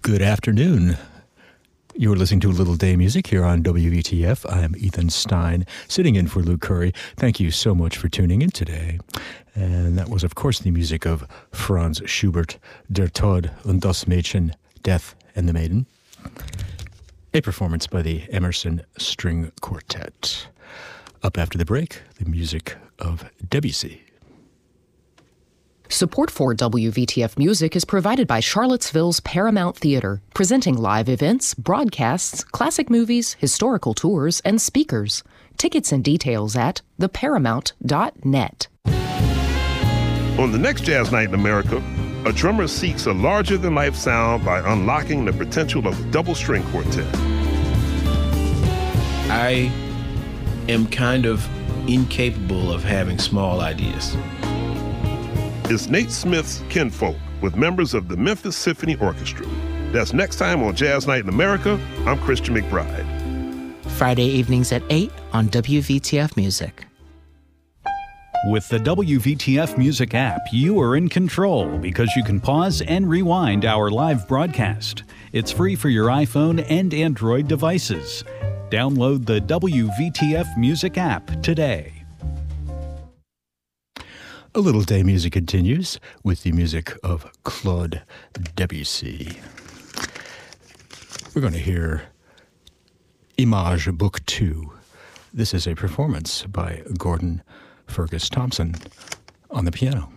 Good afternoon. You're listening to Little Day Music here on WVTF. I'm Ethan Stein, sitting in for Luke Curry. Thank you so much for tuning in today. And that was, of course, the music of Franz Schubert, Der Tod und das Mädchen, Death and the Maiden, a performance by the Emerson String Quartet. Up after the break, the music of Debussy. Support for WVTF Music is provided by Charlottesville's Paramount Theater, presenting live events, broadcasts, classic movies, historical tours, and speakers. Tickets and details at theparamount.net. On the next Jazz Night in America, a drummer seeks a larger-than-life sound by unlocking the potential of a double-string quartet. I am kind of incapable of having small ideas. It's Nate Smith's Kinfolk with members of the Memphis Symphony Orchestra. That's next time on Jazz Night in America. I'm Christian McBride. Friday evenings at 8 on WVTF Music. With the WVTF Music app, you are in control because you can pause and rewind our live broadcast. It's free for your iPhone and Android devices. Download the WVTF Music app today. A Little Day Music continues with the music of Claude Debussy. We're going to hear Image Book 2. This is a performance by Gordon Fergus Thompson on the piano.